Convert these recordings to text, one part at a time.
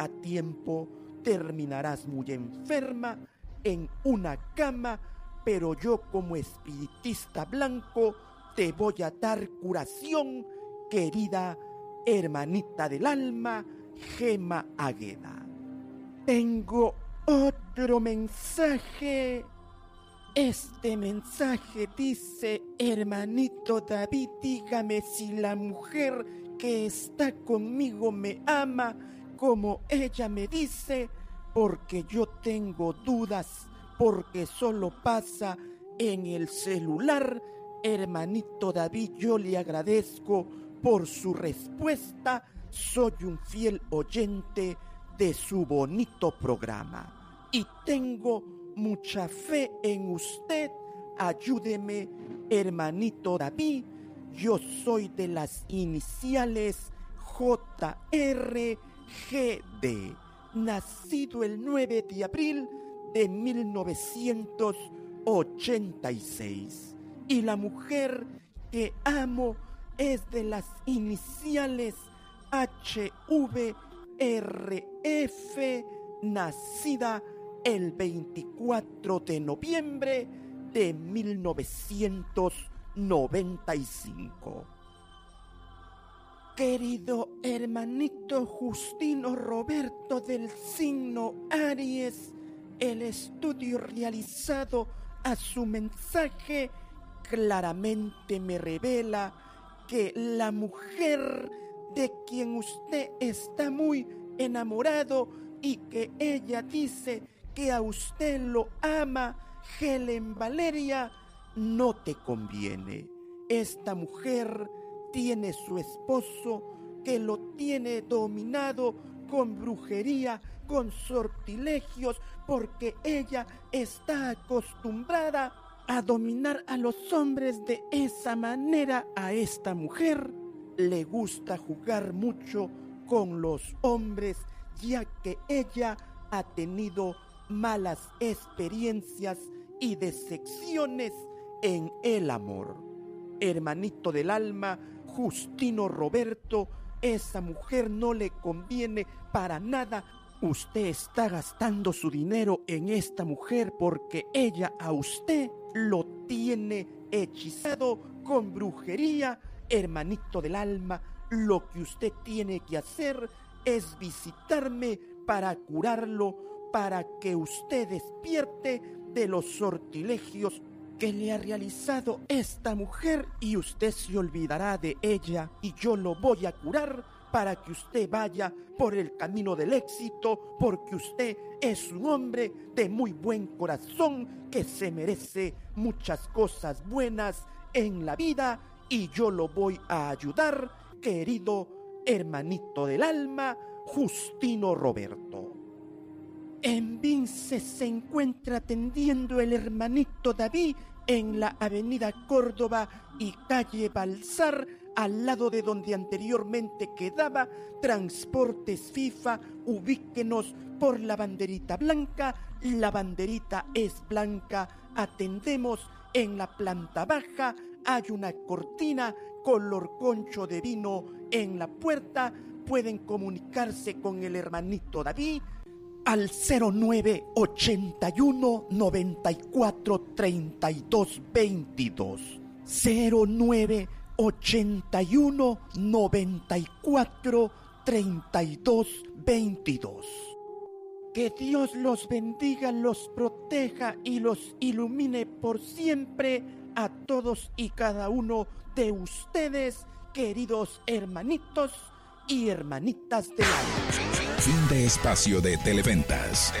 a tiempo terminarás muy enferma en una cama, pero yo como espiritista blanco te voy a dar curación, querida hermanita del alma, Gema Águeda. Tengo otro mensaje. Este mensaje dice: hermanito David, dígame si la mujer que está conmigo me ama como ella me dice, porque yo tengo dudas, porque solo pasa en el celular. Hermanito David, yo le agradezco por su respuesta. Soy un fiel oyente de su bonito programa y tengo mucha fe en usted. Ayúdeme, hermanito David. Yo soy de las iniciales JRGD, nacido el 9 de abril de 1986. Y la mujer que amo es de las iniciales HVRF, nacida el 24 de noviembre de 1995. Querido hermanito Justino Roberto del signo Aries, el estudio realizado a su mensaje claramente me revela que la mujer de quien usted está muy enamorado y que ella dice que a usted lo ama, Helen Valeria, no te conviene. Esta mujer tiene su esposo que lo tiene dominado con brujería, con sortilegios, porque ella está acostumbrada a dominar a los hombres de esa manera. A esta mujer le gusta jugar mucho con los hombres, ya que ella ha tenido malas experiencias y decepciones en el amor. Hermanito del alma, Justino Roberto, esa mujer no le conviene para nada. Usted está gastando su dinero en esta mujer porque ella a usted lo tiene hechizado con brujería. Hermanito del alma, lo que usted tiene que hacer es visitarme para curarlo, para que usted despierte de los sortilegios que le ha realizado esta mujer, y usted se olvidará de ella y yo lo voy a curar para que usted vaya por el camino del éxito, porque usted es un hombre de muy buen corazón que se merece muchas cosas buenas en la vida, y yo lo voy a ayudar, querido hermanito del alma, Justino Roberto. En Vince se encuentra atendiendo el hermanito David en la avenida Córdoba y calle Balsar, al lado de donde anteriormente quedaba Transportes FIFA. Ubíquenos por la banderita blanca. La banderita es blanca. Atendemos en la planta baja. Hay una cortina color concho de vino en la puerta. Pueden comunicarse con el hermanito David al 0981 94 32 22. 0981 94 32 22. Que Dios los bendiga, los proteja y los ilumine por siempre a todos y cada uno de ustedes, queridos hermanitos y hermanitas del alma. Fin de espacio de Televentas.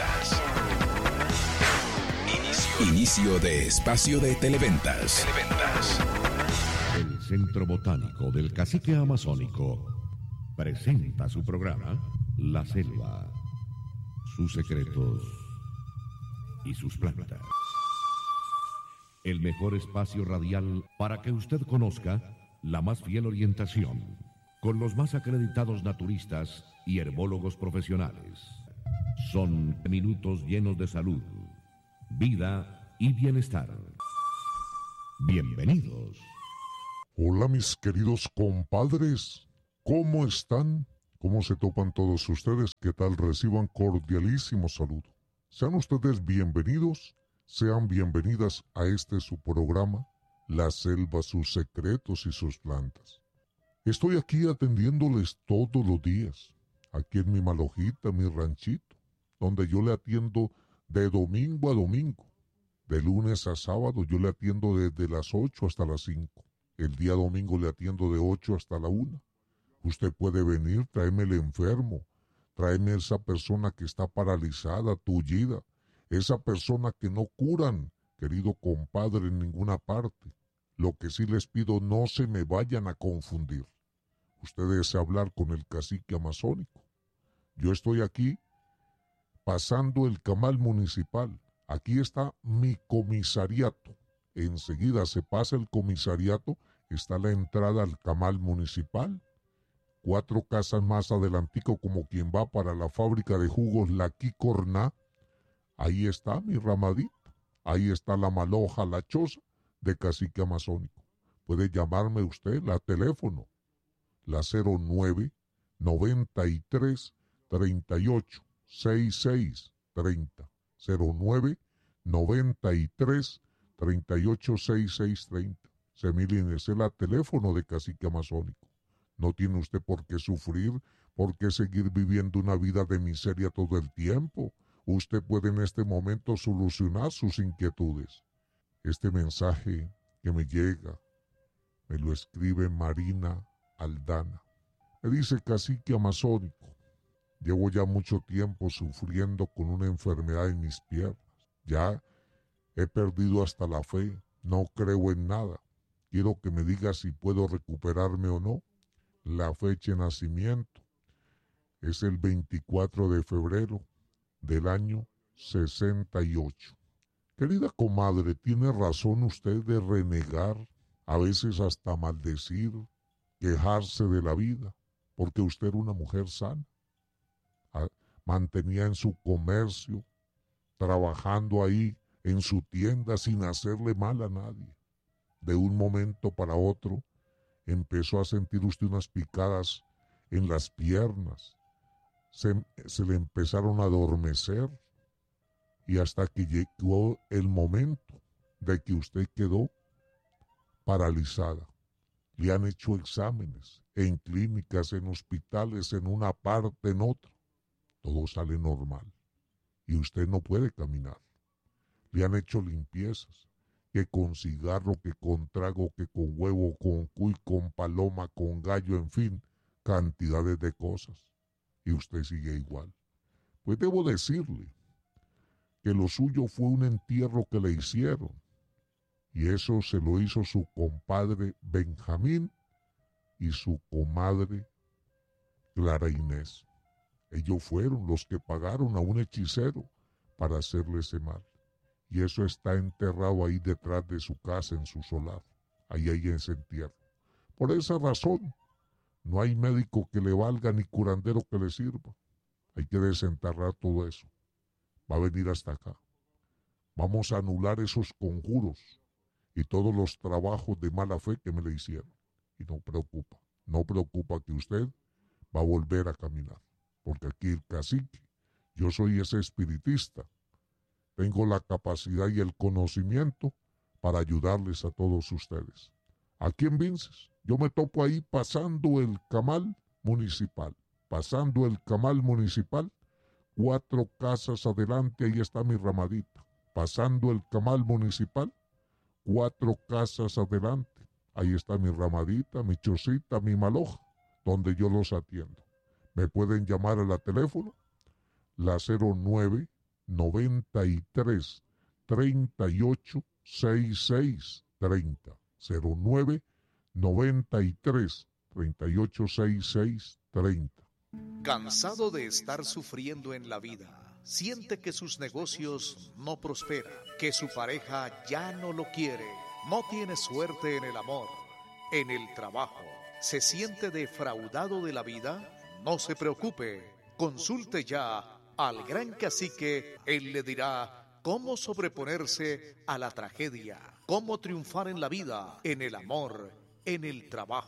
Inicio de espacio de Televentas. El Centro Botánico del Cacique Amazónico presenta su programa La Selva, sus secretos y sus plantas. El mejor espacio radial para que usted conozca la más fiel orientación, con los más acreditados naturistas y herbólogos profesionales. Son minutos llenos de salud, vida y bienestar. Bienvenidos. Hola mis queridos compadres, ¿cómo están? ¿Cómo se topan todos ustedes? ¿Qué tal? Reciban cordialísimo saludo. Sean ustedes bienvenidos, sean bienvenidas a este su programa, La Selva, sus secretos y sus plantas. Estoy aquí atendiéndoles todos los días, aquí en mi malojita, mi ranchito, donde yo le atiendo de domingo a domingo. De lunes a sábado yo le atiendo desde las 8 hasta las 5. El día domingo le atiendo de 8 hasta la 1. Usted puede venir, tráeme el enfermo, tráeme esa persona que está paralizada, tullida, esa persona que no curan, querido compadre, en ninguna parte. Lo que sí les pido, no se me vayan a confundir. Usted desea hablar con el cacique amazónico. Yo estoy aquí pasando el camal municipal. Aquí está mi comisariato. Enseguida se pasa el comisariato, está la entrada al camal municipal. 4 casas más adelantico, como quien va para la fábrica de jugos La Quicorná. Ahí está mi ramadito. Ahí está la maloja, la choza de cacique amazónico. Puede llamarme usted, la teléfono, la 09 93 38 66 30. 09 93 38 66 30. Semilín, es el teléfono de cacique amazónico. No tiene usted por qué sufrir, por qué seguir viviendo una vida de miseria todo el tiempo. Usted puede en este momento solucionar sus inquietudes. Este mensaje que me llega, me lo escribe Marina Aldana. Me dice: cacique amazónico, llevo ya mucho tiempo sufriendo con una enfermedad en mis piernas. Ya he perdido hasta la fe, no creo en nada. Quiero que me diga si puedo recuperarme o no. La fecha de nacimiento es el 24 de febrero del año 68. Querida comadre, tiene razón usted de renegar, a veces hasta maldecir, quejarse de la vida, porque usted era una mujer sana. Mantenía en su comercio, trabajando ahí en su tienda sin hacerle mal a nadie. De un momento para otro, empezó a sentir usted unas picadas en las piernas. Se le empezaron a adormecer y hasta que llegó el momento de que usted quedó paralizada. Le han hecho exámenes en clínicas, en hospitales, en una parte, en otra. Todo sale normal y usted no puede caminar. Le han hecho limpiezas, que con cigarro, que con trago, que con huevo, con cuy, con paloma, con gallo, en fin, cantidades de cosas. Y usted sigue igual. Pues debo decirle que lo suyo fue un entierro que le hicieron. Y eso se lo hizo su compadre Benjamín y su comadre Clara Inés. Ellos fueron los que pagaron a un hechicero para hacerle ese mal. Y eso está enterrado ahí detrás de su casa, en su solar. Ahí hay ese entierro. Por esa razón, no hay médico que le valga ni curandero que le sirva. Hay que desenterrar todo eso. Va a venir hasta acá. Vamos a anular esos conjuros y todos los trabajos de mala fe que me le hicieron. Y no preocupa que usted va a volver a caminar. Porque aquí el cacique, yo soy ese espiritista. Tengo la capacidad y el conocimiento para ayudarles a todos ustedes. Aquí en Vinces, yo me topo ahí pasando el camal municipal. 4 casas adelante, ahí está mi ramadita. Pasando el camal municipal, 4 casas adelante, ahí está mi ramadita, mi chocita, mi maloja, donde yo los atiendo. Me pueden llamar a la teléfono, la 09 93 38 66 30. 09 93 38 66 30. Cansado de estar sufriendo en la vida, siente que sus negocios no prosperan, que su pareja ya no lo quiere, no tiene suerte en el amor, en el trabajo, se siente defraudado de la vida. No se preocupe, consulte ya al gran cacique. Él le dirá cómo sobreponerse a la tragedia, cómo triunfar en la vida, en el amor, en el trabajo.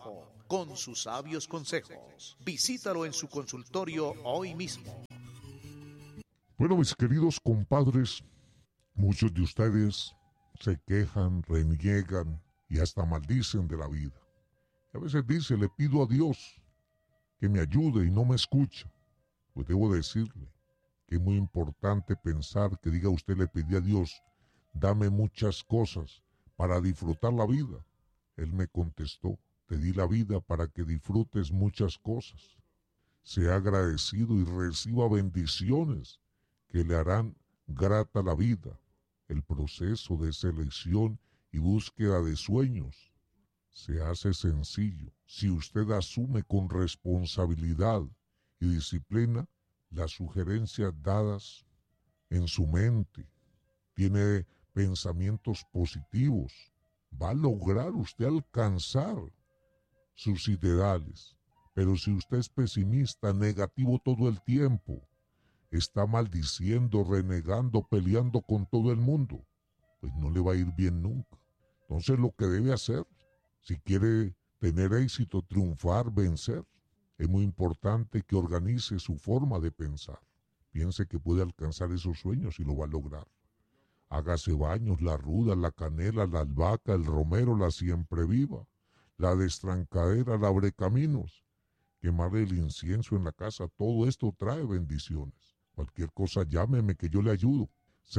con sus sabios consejos. Visítalo en su consultorio hoy mismo. Bueno, mis queridos compadres, muchos de ustedes se quejan, reniegan y hasta maldicen de la vida. A veces dice, le pido a Dios que me ayude y no me escucha. Pues debo decirle que es muy importante pensar que diga usted, le pedí a Dios, dame muchas cosas para disfrutar la vida. Él me contestó, te di la vida para que disfrutes muchas cosas. Sea agradecido y reciba bendiciones que le harán grata la vida. El proceso de selección y búsqueda de sueños se hace sencillo si usted asume con responsabilidad y disciplina las sugerencias dadas en su mente. Tiene pensamientos positivos. Va a lograr usted alcanzar sus ideales. Pero si usted es pesimista, negativo todo el tiempo, está maldiciendo, renegando, peleando con todo el mundo, pues no le va a ir bien nunca. Entonces lo que debe hacer, si quiere tener éxito, triunfar, vencer, es muy importante que organice su forma de pensar. Piense que puede alcanzar esos sueños y lo va a lograr. Hágase baños, la ruda, la canela, la albahaca, el romero, la siempre viva, la destrancadera, la abrecaminos. Quemar el incienso en la casa, todo esto trae bendiciones. Cualquier cosa llámeme que yo le ayudo.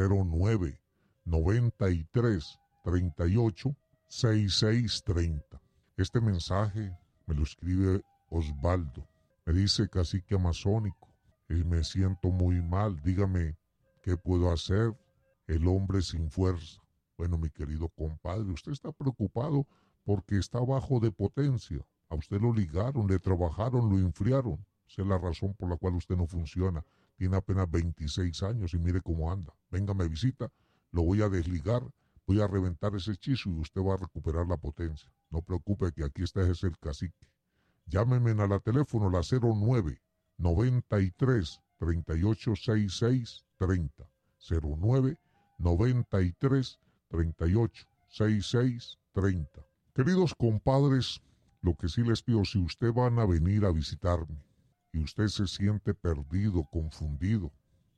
09-93-38-6630. Este mensaje me lo escribe Osvaldo. Me dice, cacique amazónico, me siento muy mal, dígame qué puedo hacer. El hombre sin fuerza. Bueno, mi querido compadre, usted está preocupado porque está bajo de potencia. A usted lo ligaron, le trabajaron, lo enfriaron. Esa es la razón por la cual usted no funciona. Tiene apenas 26 años y mire cómo anda. Venga, me visita, lo voy a desligar, voy a reventar ese hechizo y usted va a recuperar la potencia. No preocupe que aquí está ese el cacique. Llámeme a la teléfono, la 09-93-386630. 09-93-38-6630. Queridos compadres, lo que sí les pido, si ustedes van a venir a visitarme y usted se siente perdido, confundido,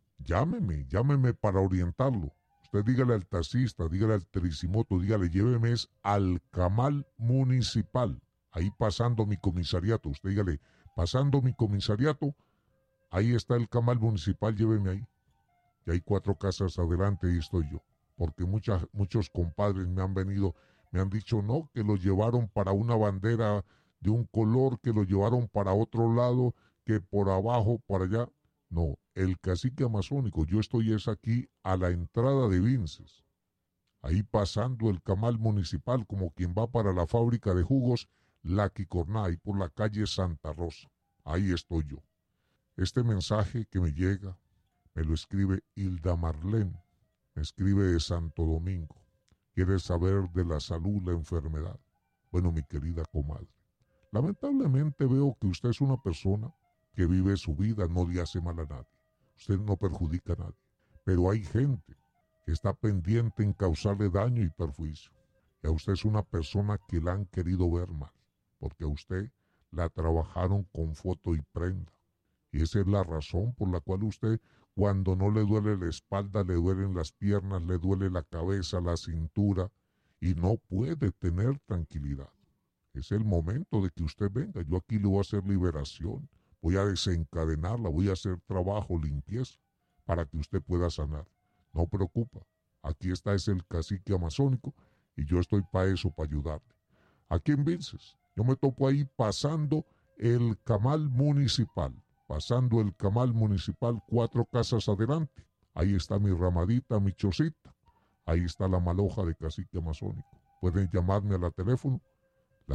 llámeme para orientarlo. Usted dígale al taxista, dígale al tricimoto, dígale, lléveme al Camal Municipal, ahí pasando mi comisariato. Usted dígale, pasando mi comisariato, ahí está el Camal Municipal, lléveme ahí. Y hay 4 casas adelante y estoy yo. Porque muchos compadres me han venido, me han dicho, no, que lo llevaron para una bandera de un color, que lo llevaron para otro lado, que por abajo, para allá. No, el cacique amazónico, yo estoy es aquí a la entrada de Vinces. Ahí pasando el Camal Municipal, como quien va para la fábrica de jugos La Quicorná, ahí por la calle Santa Rosa. Ahí estoy yo. Este mensaje que me llega, me lo escribe Hilda Marlene, me escribe de Santo Domingo. Quiere saber de la salud, la enfermedad. Bueno, mi querida comadre, lamentablemente veo que usted es una persona que vive su vida, no le hace mal a nadie. Usted no perjudica a nadie. Pero hay gente que está pendiente en causarle daño y perjuicio. Y a usted es una persona que la han querido ver mal, porque a usted la trabajaron con foto y prenda. Y esa es la razón por la cual usted, cuando no le duele la espalda, le duelen las piernas, le duele la cabeza, la cintura, y no puede tener tranquilidad. Es el momento de que usted venga. Yo aquí le voy a hacer liberación, voy a desencadenarla, voy a hacer trabajo, limpieza, para que usted pueda sanar. No preocupa, aquí está es el cacique amazónico, y yo estoy para eso, para ayudarle. Aquí en Vinces, yo me topo ahí pasando el Camal Municipal. Pasando el Camal Municipal, 4 casas adelante. Ahí está mi ramadita, mi chocita. Ahí está la maloja de cacique amazónico. Pueden llamarme a la teléfono, la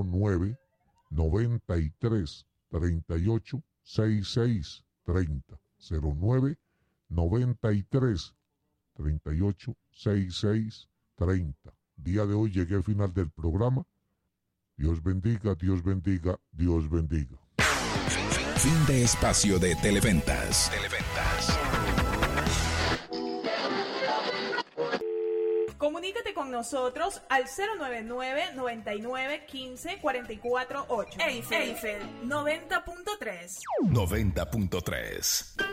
09-93-38-6630. 09-93-38-6630. Día de hoy llegué al final del programa. Dios bendiga, Dios bendiga, Dios bendiga. Fin de espacio de Televentas. Comunícate con nosotros al 099-9915-448. Eiffel 90.3. 90.3.